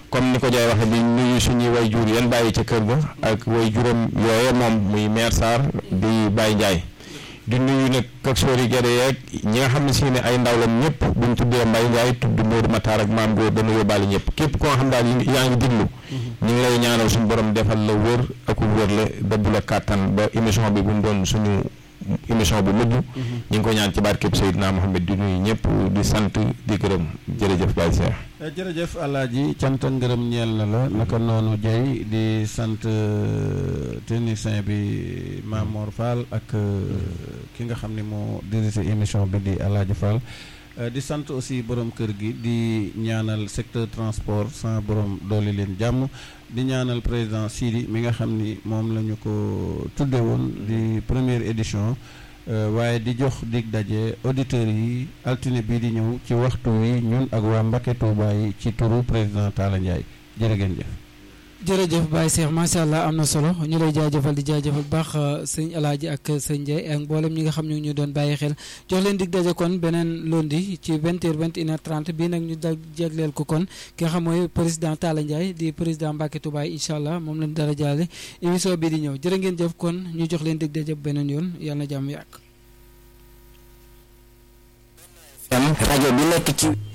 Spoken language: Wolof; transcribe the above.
comme ni ko Jaay waxee di nuyu suñuy way jur yan bàyyi ca kër ga ak way juram yooye moom muy maire Sarr di Baye Ndiaye di nuyu nag kak soori gere yeeg ñi nga xam ne si ne ay ndaw lañ ñëpp buñ tuddee Mbaye Ndiaye tudd Modou Matar ak Maam Góor dana yóbbaale ñëpp képp koo xam daal yaa ngi diglu ñu ngi lay ñaanal suñu borom defal la wër ak wër la dëbb la kàttan ba émission bi bu mu doon suñu émission bu mujj ñu ngi ko ñaan ci barkeb Seydina Mohamed di nuyu ñëpp di sant di gërëm jërëjëf Baye Cheikh. jërëjëf Alaaji cant ak ngërëm ñeel na la naka noonu Dieye di sant technicien bi Mamor Fall ak ki nga xam ne moo dirigé émission bi di Alaaji Fall di sant aussi borom kër gi di ñaanal secteur transport sans borom dooli leen jàmm di ñaanal président Sidi mi nga xam ni moom la ñu ko tudde woon di première édition waaye di jox dig daje auditeurs yi altine bii di ñëw ci waxtu wi ñun ak waa Mbacké Touba yi ci turu président Talla Ndiaye jërë ngeen jëf. jërëjëf Baye Cheikh macha allah am na solo ñu lay jaajëfal di jaajëfal baax sëñ Alaaji ak sëñ Ndiaye ak mboolem ñi nga xam ñu ngi ñu doon bàyyi xel jox leen dig daje kon beneen lundi ci 20h 21h30 bii nag ñu jagleel ko kon ki nga xam mooy président Talla Ndiaye di président Mbacké Touba yi incha allah moom lañ dara jaale émission bii di ñëw jërë ngeen jëf kon ñu jox leen dig daje beneen yoon yàlla na jàmm yàgg. rajo bi nekk ci